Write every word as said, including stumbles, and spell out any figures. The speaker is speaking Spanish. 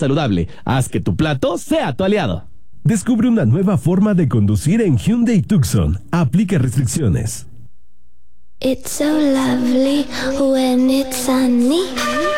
saludable. Haz que tu plato sea tu aliado. Descubre una nueva forma de conducir en Hyundai Tucson. Aplica restricciones. It's so lovely when it's sunny.